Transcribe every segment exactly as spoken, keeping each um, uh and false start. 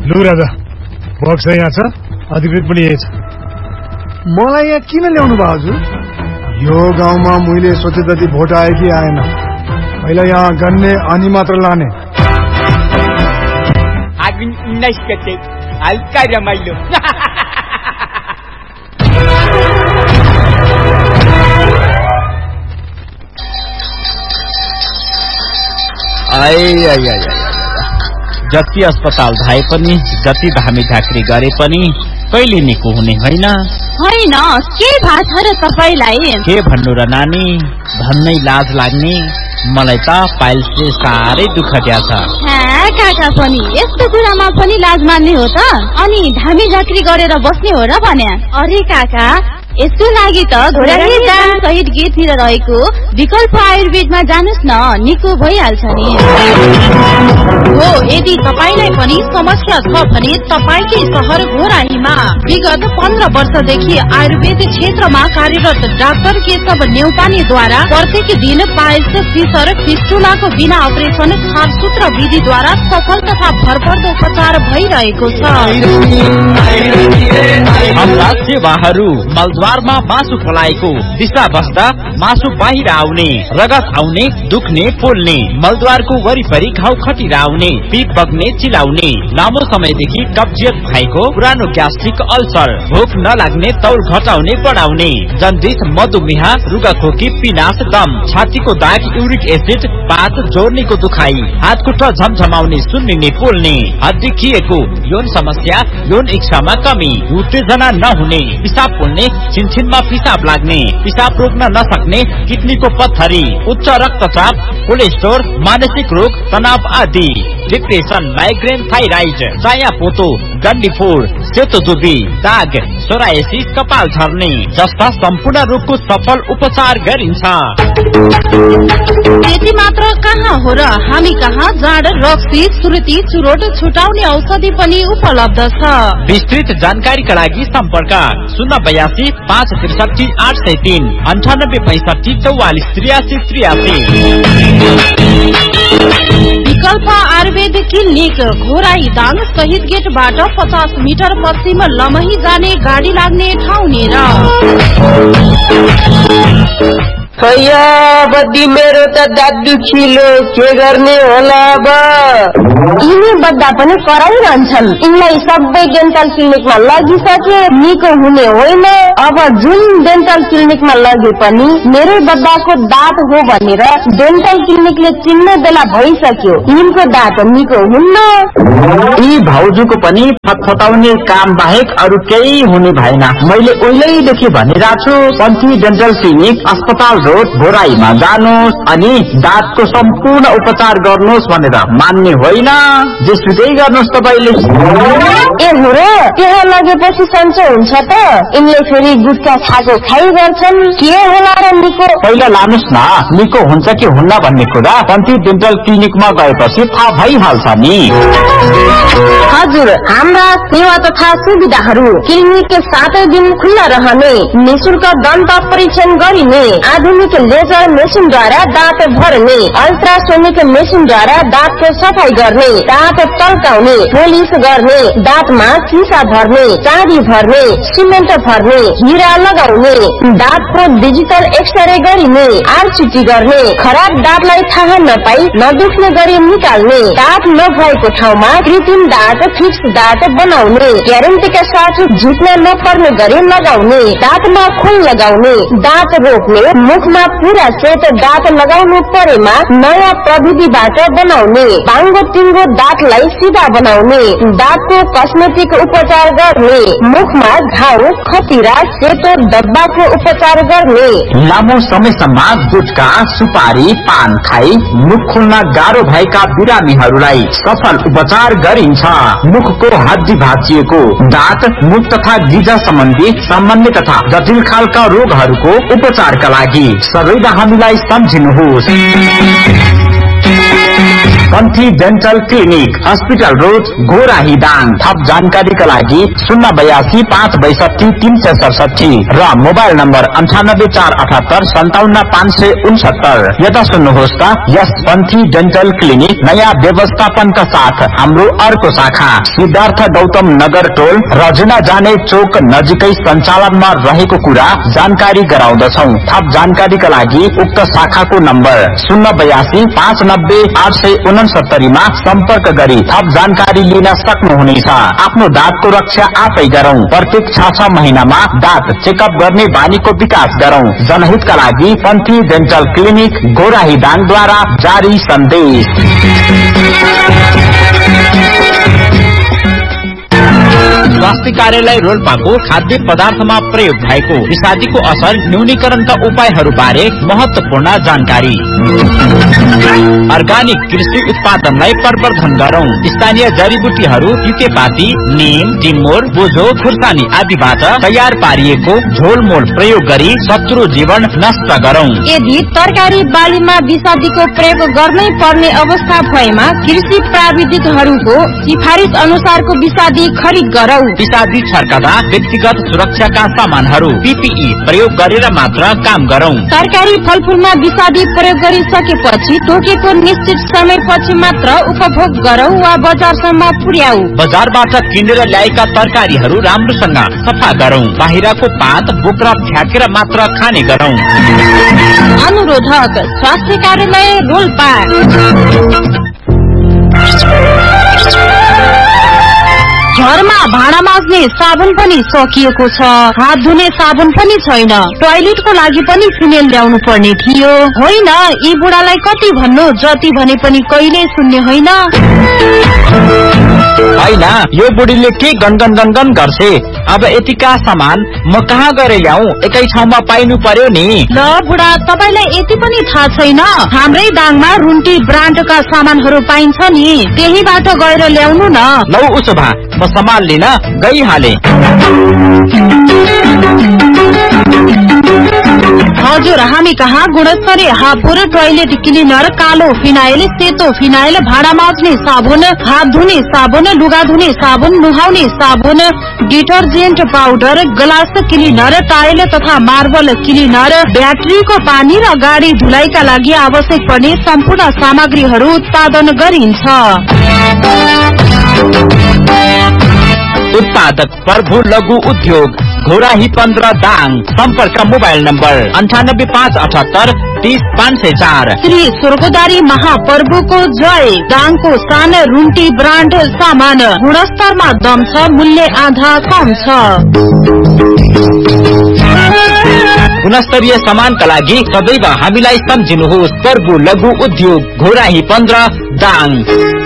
लु राजा, बक्स यहाँ छ, अधिकृत पनि यही छ। मलाई यहाँ किन ल्याउनु भयो हजुर? यो गाउँमा मैले सोचे जति भोट आयो कि आएन। पहिला यहाँ गन्ने अनि मात्र लाने। आगुन उन्नाइस गते हल्का रमाइलो। आइ आइ आइ जति अस्पताल धाए पनि, जति धामी झाँक्री गरे पनि कहिले निको हुने होइन। होइन, के भाष र तपाईलाई? के भन्नु र नानी, भन्नै लाज लाग्ने। मलाई त पाइल्सले साह्रै दुःख दिएछ। हाँ काका पनि यस्तो कुरामा पनि लाज मान्ने हो त? अनि धामी झाँक्री गरेर बस्ने हो र भने? अरे काका, यसको लागि त घोडारी दान सहित गेटतिर रहेको विकल्प आयुर्वेदमा जानुस् न, निको भइहाल्छ नि। हो, यदि तपाईलाई पनि समस्या छ भने तपाईकै शहर घोराहीमा विगत पन्ध्र वर्षदेखि आयुर्वेद क्षेत्रमा कार्यरत डाक्टर केशव नेउपानेद्वारा प्रत्येक दिन पाइल्स, फिसर, फिस्टुलाको बिना अपरेसन छारसूत्र विधिद्वारा सफल तथा भरपर्दो उपचार भइरहेको छ। हाम्रा सेवाहरू मलद्वारमा मासु फलाएको, दिशा बस्दा मासु बाहिर आउने, रगत आउने, दुख्ने, पोल्ने, मलद्वारको वरिपरि घाउ खटिरा आउने, पिप बग्ने, चिलाउने, लामो समयदेखि कब्जियत भएको, पुरानो ग्यास्ट्रिक अल्सर, भोक नलाग्ने, तौल घटाउने बढाउने, जन्डिस, मधुमेह, रुगाखोकी, पिनास, दम, छातीको दाग, युरिक एसिड, पात, जोर्नीको दुखाइ, हात खुट्टा झमझमाउने, सुन्निने, पोल्ने, हड्डी खिएको, यौन समस्या, यौन इच्छामा कमी, उत्तेजना नहुने, पिसाब पोल्ने, छिनछिनमा पिसाब लाग्ने, पिसाब रोक्न नसक्ने, किडनीको पत्थरी, उच्च रक्तचाप, कोलेस्ट्रोल, मानसिक रोग, तनाव आदि, डिप्रेसन, माइग्रेन, थाइराइड, चाया पोतो, डन्डीफोर, सेतो दुबी, दाग, सोरायसिस, कपाल झर्ने जस्ता सम्पूर्ण रोगको सफल उपचार गरिन्छ। यति मात्र कहाँ हो र, हामी कहाँ जाड, रक्सी, सुर्ती, चुरोट छुटाउने औषधि पनि उपलब्ध छ। विस्तृत जानकारीका लागि सम्पर्क शून्य बयासी पाँच त्रिसठी आठ सय तीन अन्ठानब्बे पैंसठी चौवालिस त्रियासी त्रियासी। विकल्प आयुर्वेद क्लिनिक घोराही दाङ शहीद गेटबाट पचास मिटर पश्चिम लमही जाने गाडी लाग्ने ठाउँ नेर। बद्दी मेरो त दादु खिलो, के गर्ने होला अब? यिनी बद्दा पनि कराइरहन्छन्। यिनलाई सबै डेन्टल क्लिनिकमा लगिसके, निको हुने होइन। अब जुन डेन्टल क्लिनिकमा लगे पनि मेरो बद्दाको दाँत हो भनेर डेन्टल क्लिनिकले चिन्ने बेला भइसक्यो। यिनको दाँत निको हुन्न। यी भाउजूको पनि फतफताउने काम बाहेक अरू केही हुने भएन। मैले उहिलेदेखि भनिरहेको छु, पन्थी डेन्टल क्लिनिक अस्पताल रोड घोराईमा जानुहोस् अनि दाँतको सम्पूर्ण उपचार गर्नुहोस् भनेर मान्ने होइन, जेसुकै गर्नुहोस् तपाईले। ए हो र, त्यहाँ लगेपछि सन्चो हुन्छ त? यिनले फेरि गुटका खाएको खाइ गर्छन्, के होला र निको? पहिला लानुहोस् न, निको हुन्छ कि हुन्न भन्ने कुरा पन्थी डेन्टल क्लिनिकमा गएपछि थाहा भइहाल्छ नि। हजुर, हाम्रा सेवा तथा सुविधाहरू क्लिनिकको सातै दिन खुल्ला रहने, निशुल्क दन्त परीक्षण गरिने, आधुनिक लेजर मेसिनद्वारा दाँत भर्ने, अल्ट्रासोनिक मेसिनद्वारा दाँतको सफाई गर्ने, दाँत तल्काउने, पोलिस गर्ने, दाँतमा सिसा भर्ने, चाँदी भर्ने, सिमेन्ट भर्ने, हिरा लगाउने, दाँतको डिजिटल एक्सरे गरिने, आरसिटी गर्ने, खराब दाँतलाई थाहा नपाई नदुख्ने गरी निकाल्ने, दाँत नभएको ठाउँमा कृत्रिम दाँत, फिक्स दाँत बनाउने, ग्यारेन्टीका साथ झुक्न नपर्ने गरी लगाउने, दाँतमा खोल लगाउने, दाँत रोक्ने, मुखमा पूरा सेट दाँत लगाउनु परेमा नयाँ प्रविधिबाट बनाउने, बाङ्गो टिङ्गो दाँतलाई सिधा बनाउने, दाँतको कस्मेटिक उपचार गर्ने, मुखमा घाउ, खतिरा, सेतो डब्बाको उपचार गर्ने। लामो समयसम्म गुटका, सुपारी, पान खाई मुख खोल्न गाह्रो भएका बिरामीहरूलाई सफल उपचार गरिन्छ। मुखको हड्डी भाँचिएको, दाँत, मुख तथा गिजा सम्बन्धी सामान्य तथा जटिल खालका रोगहरूको उपचारका लागि सबैलाई हामीलाई सम्झिनुहोस्। पन्थी dental clinic, hospital road, Ghorahi Dang. थप जानकारीका लागि शून्य बयासी पाँच बैसठी तीन सय सडसठी र मोबाइल नम्बर अन्ठानब्बे चार अठहत्तर सन्ताउन्न पाँच सय उनसत्तर। यता सुन्नुहोस् त, यस पन्थी डेन्टल क्लिनिक नयाँ व्यवस्थापनका साथ हाम्रो अर्को शाखा सिद्धार्थ गौतम नगर टोल रजुना जाने चोक नजिकै सञ्चालनमा रहेको कुरा जानकारी गराउँदछौ। थप जानकारीका लागि उक्त शाखाको नम्बर शून्य बयासी पाँच नब्बे आठ सय उनसत्तरीमा सम्पर्क गरी थप जानकारी लिन सक्नुहुनेछ। आफ्नो दाँतको रक्षा आफै गरौं। प्रत्येक छ छ महिनामा दाँत चेकअप गर्ने बानीको विकास गरौं। जनहितका लागि पन्थी डेन्टल क्लिनिक गोराही दाङद्वारा जारी सन्देश। स्वास्थ्य कार्यालय रोल्पाको खाद्य पदार्थमा प्रयोग भएको विषादीको असर न्यूनीकरणका उपायहरू बारे महत्वपूर्ण जानकारी। अर्गानिक कृषि उत्पादनलाई प्रवर्धन गरौं। स्थानीय जडीबुटीहरू तितेपाती, नीम, टिम्बोर, बोझो, खुर्सानी आदिबाट तयार पारिएको झोलमोल प्रयोग गरी शत्रु जीवन नष्ट गरौं। यदि तरकारी बालीमा विषादीको प्रयोग गर्नै पर्ने अवस्था भएमा कृषि प्राविधिकहरूको सिफारिस अनुसारको विषादी खरिद गरौं। विषादी छर्कदा व्यक्तिगत सुरक्षाका सामानहरू पीपीई प्रयोग गरेर मात्र काम गरौं। तरकारी फलफूलमा विषादी प्रयोग गरिसकेपछि तोकेको निश्चित समयपछि मात्र उपभोग गरौं वा बजारसम्म पुर्याऊ। बजारबाट किनेर ल्याएका तरकारीहरू राम्रोसँग सफा गरौं। बाहिरको पात बोक्रा फ्याँकेर मात्र खाने गरौं। अनुरोधक स्वास्थ्य कार्यालय रोल्पा। घरमा भाँडा माझ्ने साबुन पनि सकिएको छ, हात धुने साबुन पनि छैन, टोयलेटको लागि पनि फिनेल ल्याउनु पर्ने थियो। होइन, यी बुढालाई कति भन्नु, जति भने पनि कहिले सुन्ने होइन। होइन, यो बुढीले के गनगन गनगन गर्छे। अब यतिका सामान म कहाँ गएर ल्याऊ, एकै ठाउँमा पाइनु पर्यो नि। ल बुढा, तपाईलाई यति पनि थाहा छैन, हाम्रै दाङमा रुन्टी ब्रान्डका सामानहरू पाइन्छ नि, त्यहीबाट गएर ल्याउनु न। लौ उसो भा म सामान लिन गइहाले। हजुर, हामी कहाँ गुणस्तरीय हापुर टोयलेट क्लिनर, कालो फिनाइल, सेतो फिनाइल, भाँडा माझ्ने साबुन, हात धुने साबुन, लुगा धुने साबुन, नुहाउने साबुन, detergent powder, glass cleaner, tile तथा मार्बल क्लिनर, ब्याट्रीको पानी र गाडी धुलाइका लागि आवश्यक पर्ने सम्पूर्ण सामग्रीहरू उत्पादन गरिन्छ। उत्पादक प्रभु लघु उद्योग घोराही पन्ध्र दाङ। सम्पर्क मोबाइल नम्बर अन्ठानब्बे पाँच अठहत्तर तीस पाँच सय चार। श्री स्वर्गदारी महाप्रभुको जय। दाङको सानो रुन्टी ब्रान्ड सामान गुणस्तरमा दम छ, मूल्य आधा कम छ। गुणस्तरीय सामानका लागि सदैव हामीलाई सम्झिनुहोस्। प्रभु लघु उद्योग घोराही पन्ध्र दाङ।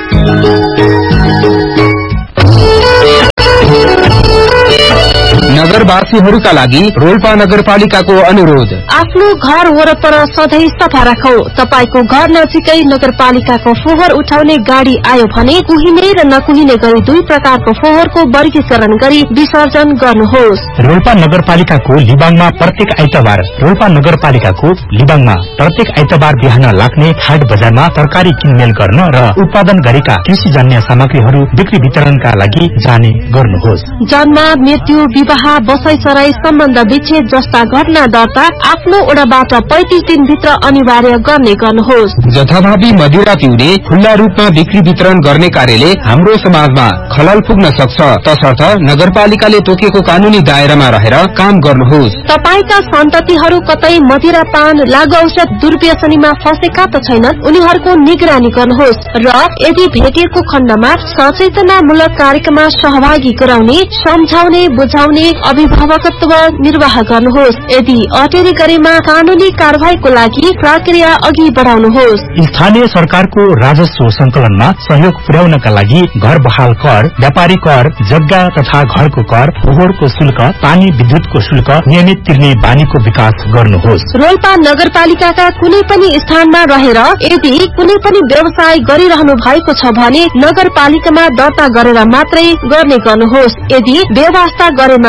नगरवासीहरूका लागि रोल्पा नगरपालिकाको अनुरोध। आफ्नो घर वरपर सधैँ सफा राखौ। तपाईको घर नजिकै नगरपालिकाको फोहोर उठाउने गाडी आयो भने कुहिने र नकुहिने गरी दुई प्रकारको फोहोरको वर्गीकरण गरी विसर्जन गर्नुहोस्। रोल्पा नगरपालिकाको लिबाङमा प्रत्येक आइतबार रोल्पा नगरपालिकाको लिबाङमा प्रत्येक आइतबार बिहान लाग्ने हाट बजारमा तरकारी किनमेल गर्न र उत्पादन गरेका कृषिजन्य सामग्रीहरू बिक्री वितरणका लागि जाने गर्नुहोस्। जन्म, मृत्यु, विवाह, बसाई सराई, सम्बन्ध विच्छेद जस्ता घटना दर्ता आफ्नो ओडाबाट पैंतीस दिनभित्र अनिवार्य गर्ने गर्नुहोस्। जथाभावी मदिरा पिउने खुल्ला रूपमा बिक्री वितरण गर्ने कार्यले हाम्रो समाजमा खलल पुग्न सक्छ, तसर्थ नगरपालिकाले तोकेको कानूनी दायरामा रहेर काम गर्नुहोस्। तपाईका सन्ततिहरू कतै मदिरा पान लागु औषध दुर्व्यसनीमा फँसेका त छैनन्, उनीहरूको निगरानी गर्नुहोस् र यदि भेटिएको खण्डमा सचेतनामूलक कार्यक्रममा सहभागी गराउने, सम्झाउने, बुझाउने, अभिभावकत्व निर्वाह गर्नुहोस्। यदि अटेरी गरेमा कानूनी कार्यवाहीको लागि प्रक्रिया अघि बढाउनुहोस्। स्थानीय सरकारको राजस्व संकलनमा सहयोग पुर्याउनका लागि घर बहाल कर, व्यापारी कर, जग्गा तथा घरको कर, फोहोरको शुल्क, पानी विद्युतको शुल्क नियमित तिर्ने बानीको विकास गर्नुहोस्। रोल्पा नगरपालिकाका कुनै पनि स्थानमा रहेर यदि कुनै पनि व्यवसाय गरिरहनु भएको छ भने नगरपालिकामा दर्ता गरेर मात्रै गर्ने गर्नुहोस्। यदि व्यवस्था गरेमा जरिवाना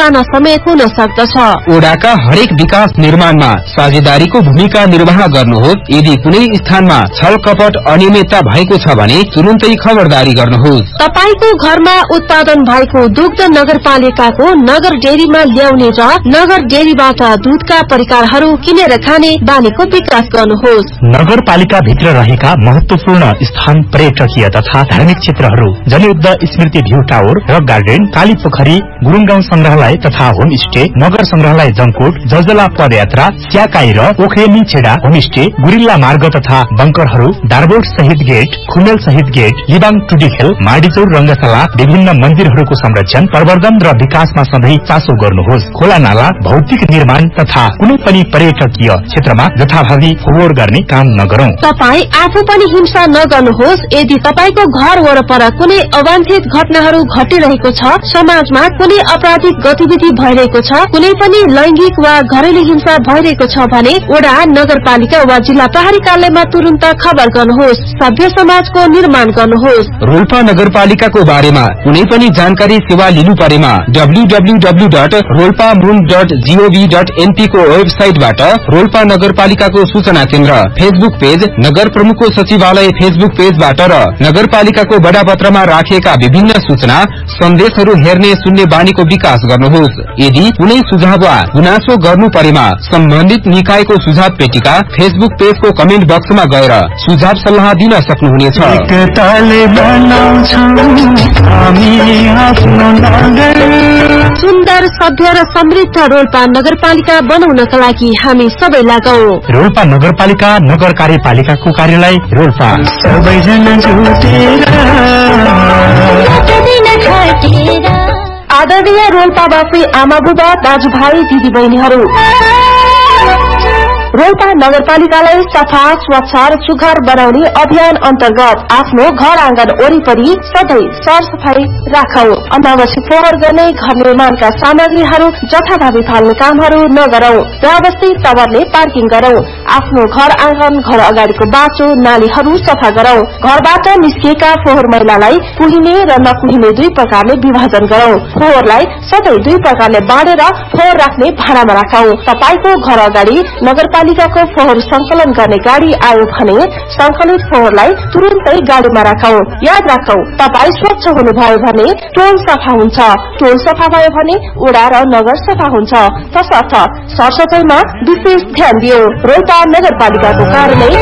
पुरानो समेत हुन सक्दछ। ओडाका हरेक विकास निर्माणमा साझेदारीको भूमिका निर्वाह गर्नुहोस्। यदि कुनै स्थानमा छल कपट अनियमितता भएको छ भने तुरुन्तै खबरदारी गर्नुहोस्। तपाईको घरमा उत्पादन भएको दुग्ध नगरपालिकाको नगर डेरीमा ल्याउने र नगर डेरीबाट दूधका परिकारहरू किनेर खाने बानीको विकास गर्नुहोस्। नगरपालिका भित्र रहेका महत्वपूर्ण स्थान पर्यटकीय तथा धार्मिक क्षेत्रहरू जनयुद्ध स्मृति भ्यू टावर र गार्डन, काली पोखरी, गुरुङ गाउँ संग्रहालय तथा होमस्टे, मगर संग्रहालय जमकोट, जलजला पदयात्रा, स्याकाई र ओखरेनी छेडा होमस्टे, गुरिल्ला मार्ग तथा बंकरहरू, दारबोट शहीद गेट, खुमेल शहीद गेट, लिबाङ टुडीखेल, माडीचौर रंगशाला, विभिन्न मन्दिरहरूको संरक्षण, प्रवर्धन र विकासमा सधैं चासो गर्नुहोस्। खोला नाला, भौतिक निर्माण तथा कुनै पनि पर्यटकीय क्षेत्रमा जथाभावी फोहोर गर्ने काम नगरौं। तपाई आफू पनि हिंसा नगर्नुहोस्। यदि तपाईको घर वरपर कुनै अवांछित घटनाहरू घटिरहेको छ, समाजमा कुनै आपराधिक गतिविधि भइरहेको छ, कुनै पनि लैंगिक वा घरेलु हिंसा भइरहेको छ भने वडा, नगरपालिका वा जिल्ला प्रहरी कार्यालयमा तुरन्त खबर गर्नुहोस्। सभ्य समाजको निर्माण गर्नुहोस्। रोल्पा नगरपालिकाको बारेमा कुनै पनि जानकारी सेवा लिनु परेमा W W W dot Rolpa मुन डट जीओभी डट एनपी को वेबसाइटबाट रोल्पा नगरपालिकाको सूचना केन्द्र फेसबुक पेज, नगर प्रमुखको सचिवालय फेसबुक पेजबाट र नगरपालिकाको बडापत्रमा राखिएका विभिन्न सूचना सन्देशहरू हेर्ने सुन्ने बानीको विकास गर्नुहोस्। यदि कुनै सुझाव वा गुनासो गर्नु परेमा सम्बन्धित निकायको सुझाव पेटिका फेसबुक पेजको कमेन्ट बक्समा गएर सुझाव सल्लाह दिन सक्नुहुनेछ। सुन्दर, सभ्य र समृद्ध रोल्पा नगरपालिका बनाउनका लागि हामी सबै लागौं। रोल्पा नगरपालिका नगर कार्यपालिकाको कार्यालय रोल्पा। सबैजना जुटेर आदरणीय रोल्पावासी आमा बुबा, दाजुभाइ, दिदी बहिनीहरू, रोल्पा नगरपालिकालाई सफा, स्वच्छ र सुघर बनाउने अभियान अन्तर्गत आफ्नो घर आँगन वरिपरि सधैं सरसफाई राखौं। अनावश्यक फोहोर गर्ने, घर निर्माणका सामग्रीहरू जथाभावी फाल्ने कामहरू नगरौं। व्यवस्थित तवरले पार्किङ गरौं। आफ्नो घर आँगन, घर अगाडिको बाटो, नालीहरू सफा गरौं। घरबाट निस्किएका फोहोर मैलालाई कुहिने र नकुहिने दुई प्रकारले विभाजन गरौं। फोहोरलाई सधैं दुई प्रकारले बाँडेर फोहोर राख्ने भाँडामा राखौं। तपाईको घर अगाडि नगरपालिकाको फोहोर संकलन गर्ने गाड़ी आयो भने संकलित फोहोरलाई तुरुन्तै गाड़ीमा राखौं। याद राखौं, तपाई स्वच्छ हुनुभयो भने टोल सफा हुन्छ, टोल सफा भयो भने वडा र नगर सफा हुन्छ। तसर्थ सरसफाईमा विशेष ध्यान दियो। रोल्पा नगरपालिकाको कार्यालय